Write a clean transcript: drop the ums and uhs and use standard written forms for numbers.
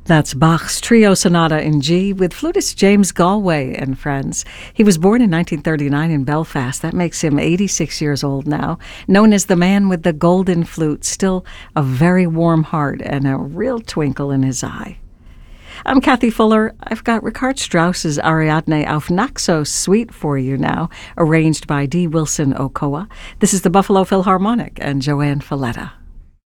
That's Bach's Trio Sonata in G with flutist James Galway and friends. He was born in 1939 in Belfast. That makes him 86 years old now. Known as the man with the golden flute, still a very warm heart and a real twinkle in his eye. I'm Kathy Fuller. I've got Richard Strauss's Ariadne auf Naxos suite for you now, arranged by D. Wilson Okoa. This is the Buffalo Philharmonic and Joanne Falletta.